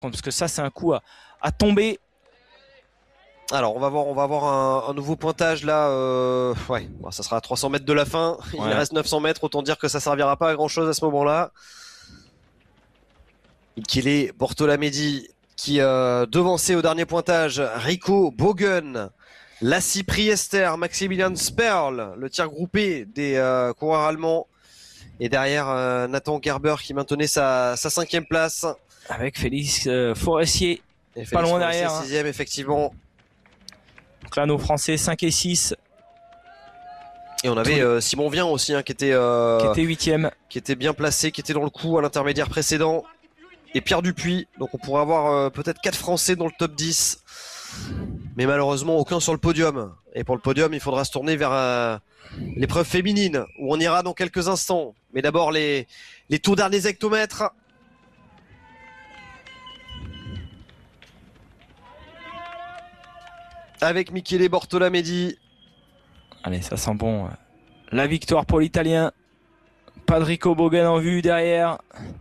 parce que ça c'est un coup à tomber. Alors on va voir un nouveau pointage là. Ouais, bon, ça sera à 300 mètres de la fin. Il reste 900 mètres, autant dire que ça servira pas à grand chose à ce moment-là. Michele Bortolamedi qui devançait au dernier pointage Rico Bogen, Lassi Priester, Maximilian Sperl, le tir groupé des coureurs allemands. Et derrière Nathan Gerber qui maintenait sa 5e place. Avec Félix Forestier, pas loin derrière. 6e effectivement. Donc là nos Français 5 et 6. Et on avait Simon Vien aussi qui était 8e. Qui était bien placé, qui était dans le coup à l'intermédiaire précédent. Et Pierre Dupuis, donc on pourrait avoir peut-être 4 Français dans le top 10. Mais malheureusement aucun sur le podium. Et pour le podium il faudra se tourner vers l'épreuve féminine où on ira dans quelques instants. Mais d'abord les tout derniers hectomètres. Avec Michele Bortolamedi. Allez, ça sent bon. La victoire pour l'Italien. Pas de Rico Bogen en vue derrière.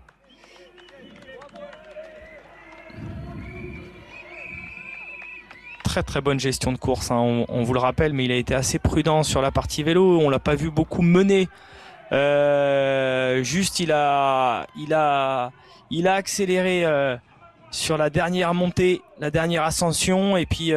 Très très bonne gestion de course, hein. On vous le rappelle, mais il a été assez prudent sur la partie vélo. On l'a pas vu beaucoup mener. Juste, il a accéléré sur la dernière montée, la dernière ascension, et puis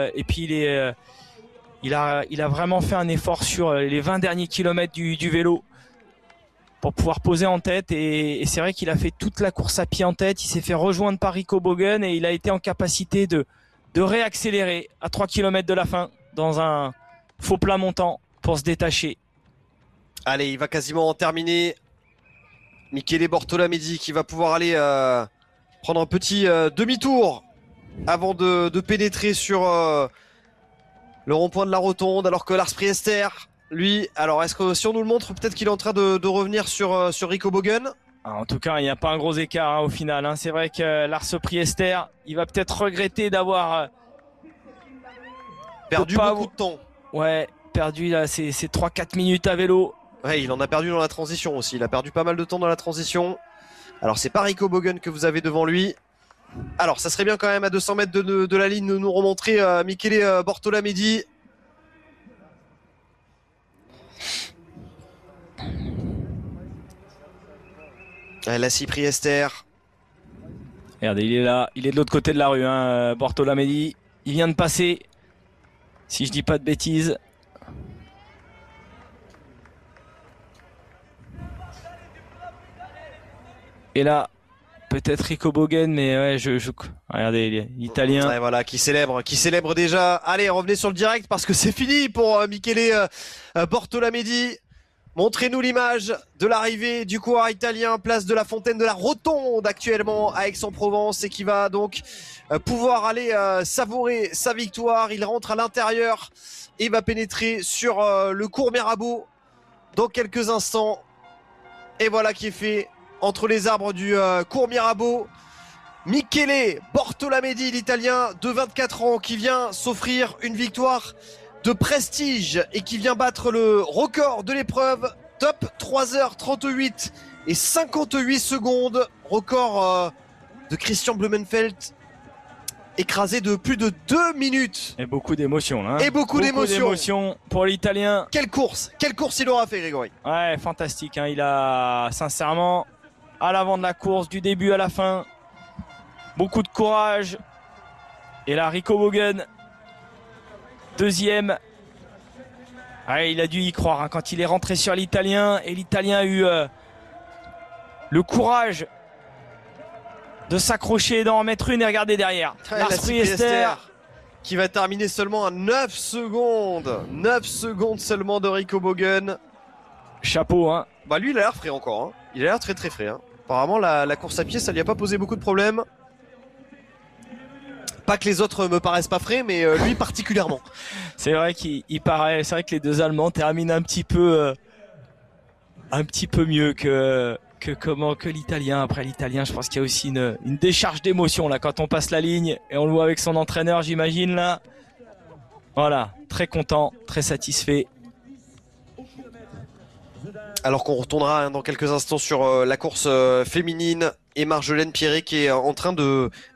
il a vraiment fait un effort sur les 20 derniers kilomètres du vélo pour pouvoir poser en tête. Et c'est vrai qu'il a fait toute la course à pied en tête. Il s'est fait rejoindre par Rico Bogen et il a été en capacité de réaccélérer à 3 km de la fin dans un faux plat montant pour se détacher. Allez, il va quasiment en terminer. Michele Bortolamedi qui va pouvoir aller prendre un petit demi-tour avant de pénétrer sur le rond-point de la rotonde, alors que Lars Priester, lui, alors est-ce que si on nous le montre, peut-être qu'il est en train de revenir sur Rico Bogen. En tout cas, il n'y a pas un gros écart au final, hein. C'est vrai que Lars Priester, il va peut-être regretter d'avoir perdu beaucoup de temps. Ouais, perdu là, ces 3-4 minutes à vélo. Ouais, il en a perdu dans la transition aussi. Il a perdu pas mal de temps dans la transition. Alors, c'est pas Rico Bogen que vous avez devant lui. Alors, ça serait bien quand même à 200 mètres de la ligne de nous remontrer Michele Bortolamedi. Lassi Priester. Regardez, il est là, il est de l'autre côté de la rue, hein, Bortolamedi. Il vient de passer, si je dis pas de bêtises. Et là, peut-être Rico Bogen, mais ouais, regardez, l'Italien. Ouais, voilà, qui célèbre déjà. Allez, revenez sur le direct parce que c'est fini pour Michele Bortolamedi. Montrez-nous l'image de l'arrivée du coureur italien, place de la Fontaine de la Rotonde actuellement à Aix-en-Provence et qui va donc pouvoir aller savourer sa victoire. Il rentre à l'intérieur et va pénétrer sur le cours Mirabeau dans quelques instants. Et voilà qui est fait entre les arbres du cours Mirabeau. Michele Bortolamedi, l'Italien de 24 ans qui vient s'offrir une victoire de prestige et qui vient battre le record de l'épreuve, top 3h38 et 58 secondes, record de Christian Blumenfeld, écrasé de plus de 2 minutes. Et beaucoup d'émotions là, hein. Et beaucoup d'émotions pour l'Italien. Quelle course il aura fait, Grégory. Ouais, fantastique, hein. Il a sincèrement, à l'avant de la course, du début à la fin, beaucoup de courage. Et là, Rico Bogen, deuxième. Ouais, il a dû y croire, hein, quand il est rentré sur l'Italien. Et l'Italien a eu le courage de s'accrocher et d'en remettre une. Et regardez derrière, Lars Priester qui va terminer seulement à 9 secondes. 9 secondes seulement de Rico Bogen. Chapeau, hein. Bah lui il a l'air frais encore, hein. Il a l'air très très frais, hein. Apparemment la course à pied ça lui a pas posé beaucoup de problèmes. Pas que les autres me paraissent pas frais, mais lui particulièrement. C'est vrai qu'il paraît. C'est vrai que les deux Allemands terminent un petit peu mieux que l'Italien. Après l'Italien, je pense qu'il y a aussi une décharge d'émotion là quand on passe la ligne et on le voit avec son entraîneur, j'imagine là. Voilà, très content, très satisfait. Alors qu'on retournera dans quelques instants sur la course féminine et Marjolaine Pierret qui est en train de